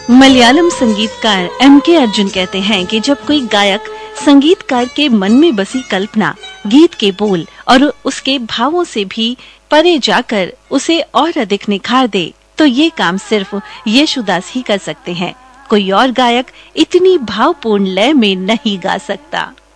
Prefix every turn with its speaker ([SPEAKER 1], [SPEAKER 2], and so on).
[SPEAKER 1] मलयालम संगीतकार M.K. अर्जुन कहते हैं कि जब कोई गायक संगीतकार के मन में बसी कल्पना, गीत के बोल और उसके भावों से भी परे जाकर उसे और अधिक निखार दे, तो ये काम सिर्फ येशुदास ही कर सकते हैं। कोई और गायक इतनी भावपूर्ण लय में नहीं गा सकता।